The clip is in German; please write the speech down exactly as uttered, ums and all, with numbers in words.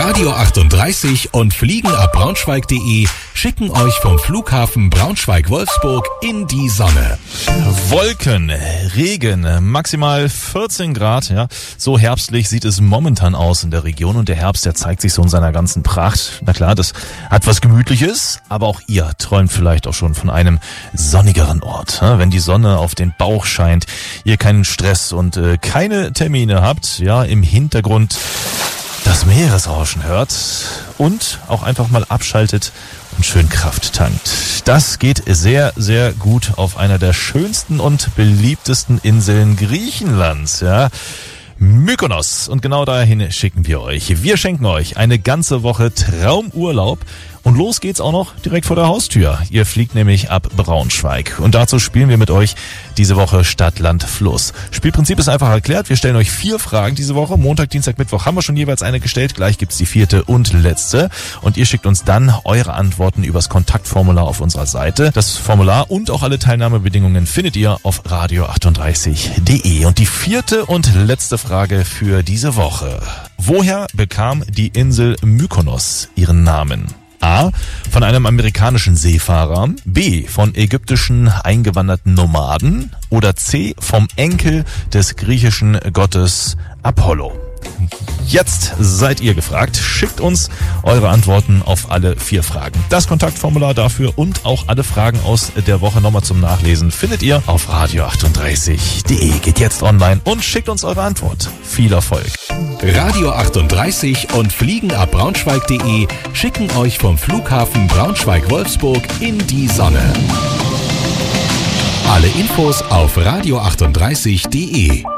Radio achtunddreißig und Fliegenabbraunschweig punkt de schicken euch vom Flughafen Braunschweig-Wolfsburg in die Sonne. Wolken, Regen, maximal vierzehn Grad, ja. So herbstlich sieht es momentan aus in der Region und der Herbst, der zeigt sich so in seiner ganzen Pracht. Na klar, das hat was Gemütliches, aber auch ihr träumt vielleicht auch schon von einem sonnigeren Ort. Wenn die Sonne auf den Bauch scheint, ihr keinen Stress und äh, keine Termine habt, ja, im Hintergrund das Meeresrauschen hört und auch einfach mal abschaltet und schön Kraft tankt. Das geht sehr, sehr gut auf einer der schönsten und beliebtesten Inseln Griechenlands, ja. Mykonos. Und genau dahin schicken wir euch. Wir schenken euch eine ganze Woche Traumurlaub. Und los geht's auch noch direkt vor der Haustür. Ihr fliegt nämlich ab Braunschweig. Und dazu spielen wir mit euch diese Woche Stadt, Land, Fluss. Spielprinzip ist einfach erklärt. Wir stellen euch vier Fragen diese Woche. Montag, Dienstag, Mittwoch haben wir schon jeweils eine gestellt. Gleich gibt's die vierte und letzte. Und ihr schickt uns dann eure Antworten übers Kontaktformular auf unserer Seite. Das Formular und auch alle Teilnahmebedingungen findet ihr auf radio achtunddreißig punkt de. Und die vierte und letzte Frage für diese Woche. Woher bekam die Insel Mykonos ihren Namen? A. Von einem amerikanischen Seefahrer, B. von ägyptischen eingewanderten Nomaden oder C. vom Enkel des griechischen Gottes Apollo. Jetzt seid ihr gefragt. Schickt uns eure Antworten auf alle vier Fragen. Das Kontaktformular dafür und auch alle Fragen aus der Woche nochmal zum Nachlesen findet ihr auf radio achtunddreißig punkt de. Geht jetzt online und schickt uns eure Antwort. Viel Erfolg. Radio achtunddreißig und Fliegenabbraunschweig punkt de schicken euch vom Flughafen Braunschweig-Wolfsburg in die Sonne. Alle Infos auf radio achtunddreißig punkt de.